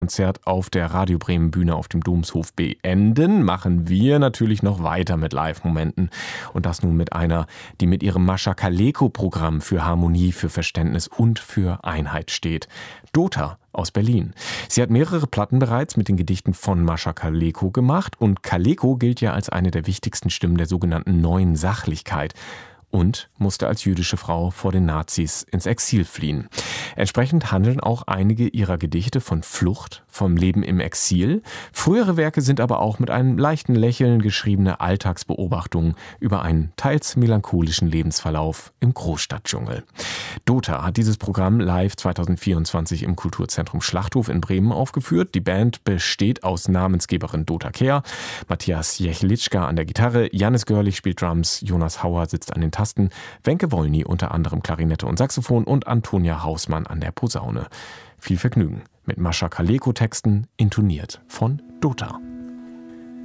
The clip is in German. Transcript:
Konzert auf der Radio Bremen Bühne auf dem Domshof beenden, machen wir natürlich noch weiter mit Live-Momenten. Und das nun mit einer, die mit ihrem Mascha Kaleko-Programm für Harmonie, für Verständnis und für Einheit steht. Dota aus Berlin. Sie hat mehrere Platten bereits mit den Gedichten von Mascha Kaleko gemacht und Kaleko gilt ja als eine der wichtigsten Stimmen der sogenannten Neuen Sachlichkeit und musste als jüdische Frau vor den Nazis ins Exil fliehen. Entsprechend handeln auch einige ihrer Gedichte von Flucht, vom Leben im Exil. Frühere Werke sind aber auch mit einem leichten Lächeln geschriebene Alltagsbeobachtungen über einen teils melancholischen Lebensverlauf im Großstadtdschungel. Dota hat dieses Programm live 2024 im Kulturzentrum Schlachthof in Bremen aufgeführt. Die Band besteht aus Namensgeberin Dota Kehr, Matthias Jechlitschka an der Gitarre, Janis Görlich spielt Drums, Jonas Hauer sitzt an den Tasten, Wenke Wollny unter anderem Klarinette und Saxophon und Antonia Hausmann an der Posaune. Viel Vergnügen mit Mascha Kaleko-Texten, intoniert von Dota.